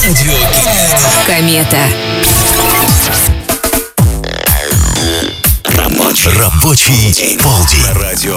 Радио Комета. Рабочий полдень. Радио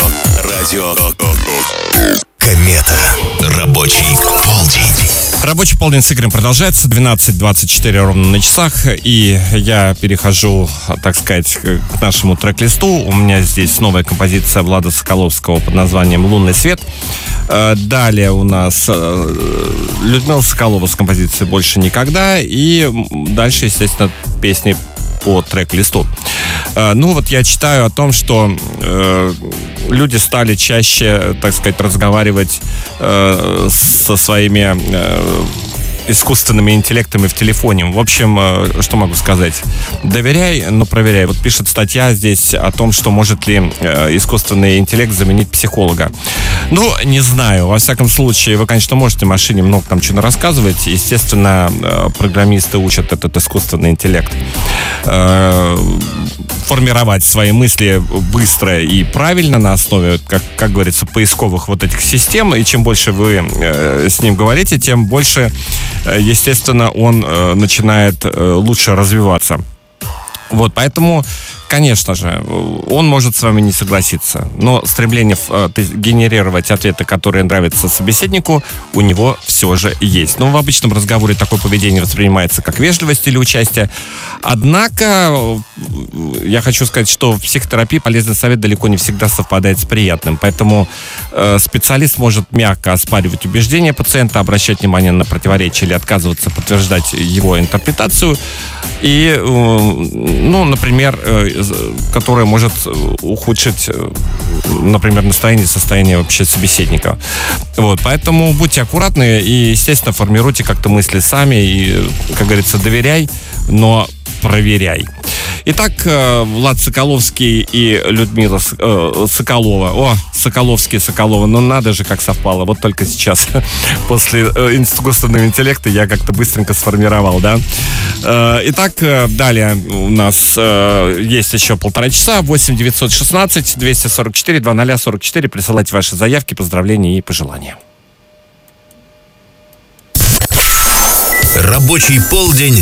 Комета. Рабочий полдень. Рабочий полдень с Игорем продолжается. 12:24 ровно на часах. И я перехожу, так сказать, к нашему трек-листу. У меня здесь новая композиция Влада Соколовского под названием «Лунный свет». Далее у нас Людмила Соколова с композицией «Больше никогда». И дальше, естественно, песни по трек-листу. Ну вот я читаю о том, что люди стали чаще, так сказать, разговаривать со своими искусственными интеллектами в телефоне. В общем, что могу сказать? Доверяй, но проверяй. Вот пишет статья здесь о том, что может ли искусственный интеллект заменить психолога. Ну, не знаю. Во всяком случае, вы, конечно, можете машине много там чего рассказывать. Естественно, программисты учат этот искусственный интеллект формировать свои мысли быстро и правильно на основе, как говорится, поисковых вот этих систем. И чем больше вы с ним говорите, тем больше, естественно, он начинает лучше развиваться. Вот, поэтому, конечно же, он может с вами не согласиться, но стремление генерировать ответы, которые нравятся собеседнику, у него все же есть. Но в обычном разговоре такое поведение воспринимается как вежливость или участие. Однако, я хочу сказать, что в психотерапии полезный совет далеко не всегда совпадает с приятным, поэтому специалист может мягко оспаривать убеждения пациента, обращать внимание на противоречия или отказываться подтверждать его интерпретацию, и, ну, например, которая может ухудшить, например, настроение, состояние вообще собеседника. Вот, поэтому будьте аккуратны и, естественно, формируйте как-то мысли сами и, как говорится, доверяй, но проверяй. Итак, Влад Соколовский и Людмила Соколова. О, Соколовский-Соколова. Ну, надо же, как совпало. Вот только сейчас, после искусственного интеллекта, я как-то быстренько сформировал, да? Итак, далее у нас есть еще 1,5 часа. 8-916-244-0044. Присылайте ваши заявки, поздравления и пожелания. Рабочий полдень